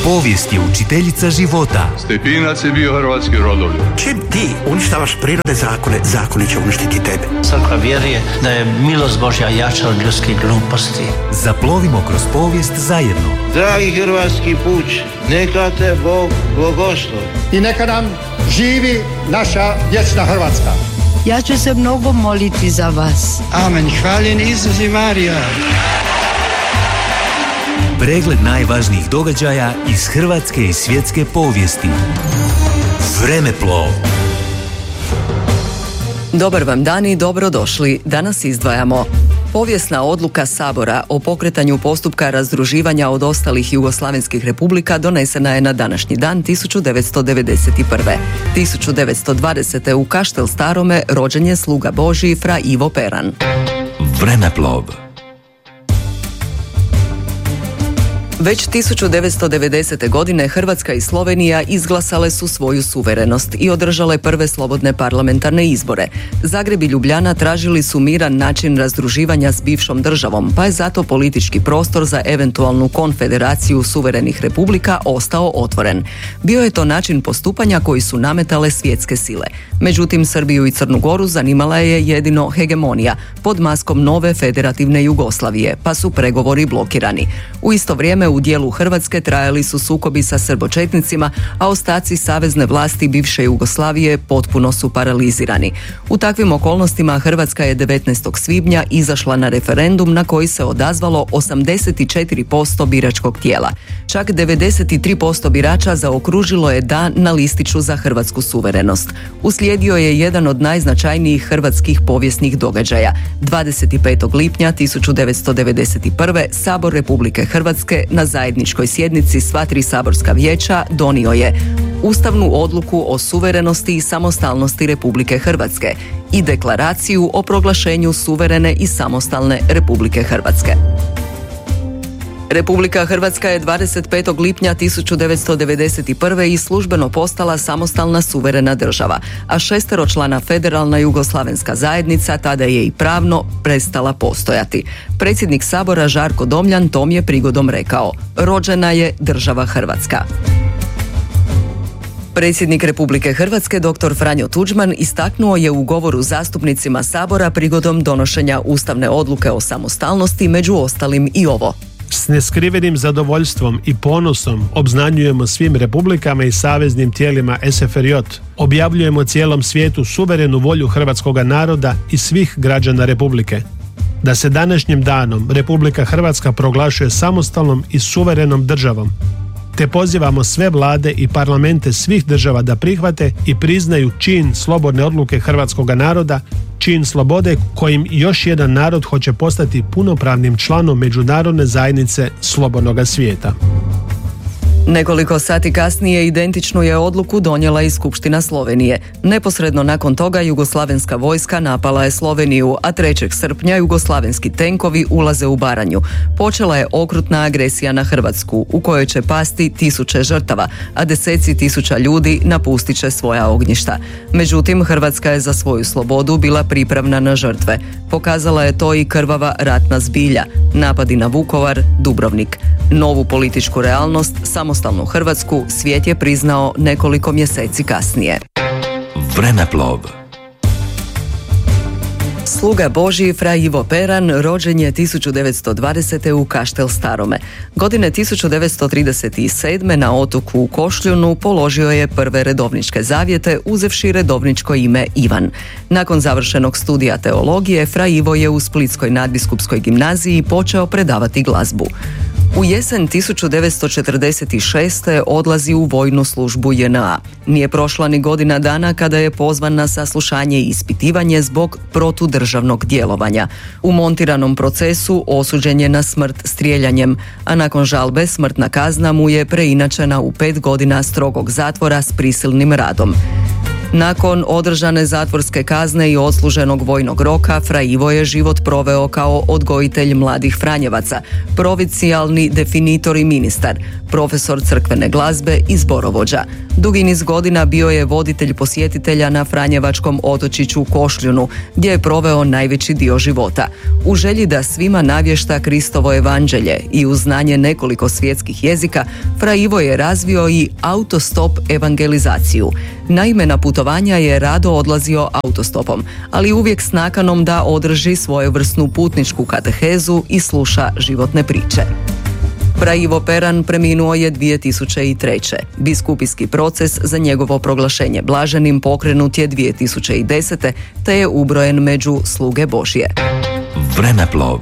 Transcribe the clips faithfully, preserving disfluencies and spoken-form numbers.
Povijest je učiteljica života. Stepinac je bio hrvatski rodoljub. Čim ti uništavaš prirodne zakone, zakoni će uništiti tebe. Crkva vjeruje da je milost Božja jača od ljudskih gluposti. Zaplovimo kroz povijest zajedno. Dragi hrvatski puč, neka te Bog blagoslovi. I neka nam živi naša vječna Hrvatska. Ja ću se mnogo moliti za vas. Amen. Hvaljen Isus i Marija. Pregled najvažnijih događaja iz hrvatske i svjetske povijesti. Vremeplov. Dobar vam dan i dobrodošli. Danas izdvajamo povijesna odluka Sabora o pokretanju postupka razdruživanja od ostalih jugoslavenskih republika donesena je na današnji dan tisuću devetsto devedeset prve. tisuću devetsto dvadesete. u Kaštel Starome rođen je sluga Božji fra Ivo Peran. Vremeplov. Već tisuću devetsto devedesete. godine Hrvatska i Slovenija izglasale su svoju suverenost i održale prve slobodne parlamentarne izbore. Zagreb i Ljubljana tražili su miran način razdruživanja s bivšom državom, pa je zato politički prostor za eventualnu konfederaciju suverenih republika ostao otvoren. Bio je to način postupanja koji su nametale svjetske sile. Međutim, Srbiju i Crnu Goru zanimala je jedino hegemonija pod maskom nove federativne Jugoslavije, pa su pregovori blokirani. U isto vrijeme u dijelu Hrvatske trajali su sukobi sa srbočetnicima, a ostaci savezne vlasti bivše Jugoslavije potpuno su paralizirani. U takvim okolnostima Hrvatska je devetnaestog svibnja izašla na referendum na koji se odazvalo osamdeset četiri posto biračkog tijela. Čak devedeset tri posto birača zaokružilo je da na listiću za hrvatsku suverenost. Uslijedio je jedan od najznačajnijih hrvatskih povijesnih događaja. dvadeset petog lipnja tisuću devetsto devedeset prve. Sabor Republike Hrvatske na zajedničkoj sjednici sva tri saborska vijeća donio je Ustavnu odluku o suverenosti i samostalnosti Republike Hrvatske i deklaraciju o proglašenju suverene i samostalne Republike Hrvatske. Republika Hrvatska je dvadeset petog lipnja tisuću devetsto devedeset prve. i službeno postala samostalna suverena država, a šesteročlana federalna jugoslavenska zajednica tada je i pravno prestala postojati. Predsjednik Sabora Žarko Domljan tom je prigodom rekao: rođena je država Hrvatska. Predsjednik Republike Hrvatske dr. Franjo Tuđman istaknuo je u govoru zastupnicima Sabora prigodom donošenja ustavne odluke o samostalnosti među ostalim i ovo: S neskrivenim zadovoljstvom i ponosom obznanjujemo svim republikama i saveznim tijelima S F R J. Objavljujemo cijelom svijetu suverenu volju hrvatskoga naroda i svih građana Republike. Da se današnjim danom Republika Hrvatska proglašuje samostalnom i suverenom državom, te pozivamo sve vlade i parlamente svih država da prihvate i priznaju čin slobodne odluke hrvatskoga naroda, čin slobode kojim još jedan narod hoće postati punopravnim članom međunarodne zajednice slobodnoga svijeta. Nekoliko sati kasnije identičnu je odluku donijela i Skupština Slovenije. Neposredno nakon toga jugoslavenska vojska napala je Sloveniju, a trećeg srpnja jugoslavenski tenkovi ulaze u Baranju. Počela je okrutna agresija na Hrvatsku, u kojoj će pasti tisuće žrtava, a deseci tisuća ljudi napustit će svoja ognjišta. Međutim, Hrvatska je za svoju slobodu bila pripravna na žrtve. Pokazala je to i krvava ratna zbilja, napadi na Vukovar, Dubrovnik. Novu političku realnost, samostalnu Hrvatsku, svijet je priznao nekoliko mjeseci kasnije. Vremeplov. Sluga Božji fra Ivo Peran rođen je tisuću devetsto dvadesete. u Kaštel Starome. Godine tisuću devetsto trideset sedme. na otoku u Košljunu položio je prve redovničke zavjete uzevši redovničko ime Ivan. Nakon završenog studija teologije, fra Ivo je u Splitskoj nadbiskupskoj gimnaziji počeo predavati glazbu. U jesen tisuću devetsto četrdeset šeste. odlazi u vojnu službu J N A. Nije prošla ni godina dana kada je pozvan na saslušanje i ispitivanje zbog protudržavnog djelovanja. U montiranom procesu osuđen je na smrt strijeljanjem, a nakon žalbe smrtna kazna mu je preinačena u pet godina strogog zatvora s prisilnim radom. Nakon održane zatvorske kazne i odsluženog vojnog roka, Fra Ivo je život proveo kao odgojitelj mladih Franjevaca, provincijalni definitor i ministar, profesor crkvene glazbe i zborovođa. Dugi niz godina bio je voditelj posjetitelja na franjevačkom otočiću Košljunu, gdje je proveo najveći dio života. U želji da svima navješta Kristovo evanđelje i uz znanje nekoliko svjetskih jezika, Fra Ivo je razvio i autostop evangelizaciju. Naime, na putovanja je rado odlazio autostopom, ali uvijek s nakanom da održi svojevrsnu putničku katehezu i sluša životne priče. Fra Ivo Peran preminuo je dvije tisuće treće. Biskupijski proces za njegovo proglašenje blaženim pokrenut je dvije tisuće desete. te je ubrojen među sluge Božje. Vremeplov.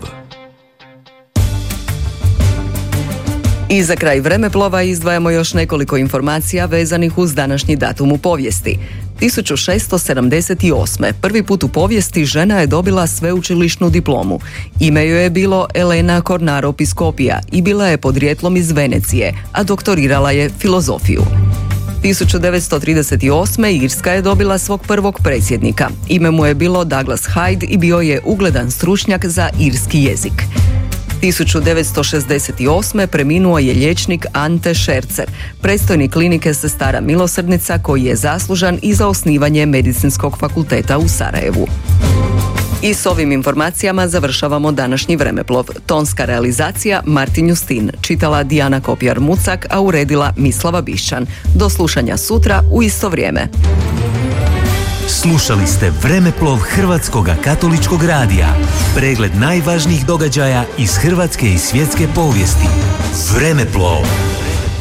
I za kraj vremeplova izdvajamo još nekoliko informacija vezanih uz današnji datum u povijesti. tisuću šesto sedamdeset osme. prvi put u povijesti žena je dobila sveučilišnu diplomu. Ime joj je bilo Elena Cornaro Piscopia i bila je podrijetlom iz Venecije, a doktorirala je filozofiju. tisuću devetsto trideset osme. Irska je dobila svog prvog predsjednika. Ime mu je bilo Douglas Hyde i bio je ugledan stručnjak za irski jezik. tisuću devetsto šezdeset osme. preminuo je liječnik Ante Šercer, predstojnik klinike Sestara Milosrdnica, koji je zaslužan i za osnivanje Medicinskog fakulteta u Sarajevu. I s ovim informacijama završavamo današnji vremeplov. Tonska realizacija Martin Justin, čitala Dijana Kopjar-Mucak, a uredila Mislava Bišćan. Do slušanja sutra u isto vrijeme. Slušali ste Vremeplov Hrvatskog katoličkog radija. Pregled najvažnijih događaja iz hrvatske i svjetske povijesti. Vremeplov.